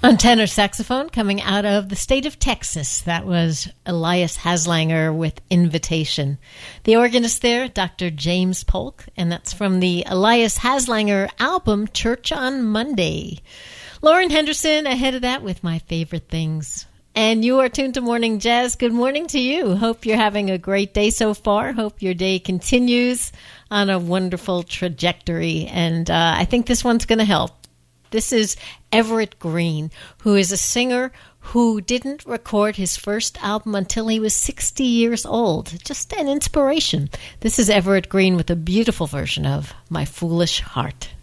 On tenor saxophone, coming out of the state of Texas, that was Elias Haslanger with Invitation. The organist there, Dr. James Polk, and that's from the Elias Haslanger album, Church on Monday. Lauren Henderson ahead of that with My Favorite Things. And you are tuned to Morning Jazz. Good morning to you. Hope you're having a great day so far. Hope your day continues on a wonderful trajectory. And I think this one's going to help. This is Everett Green, who is a singer who didn't record his first album until he was 60 years old. Just an inspiration. This is Everett Green with a beautiful version of My Foolish Heart.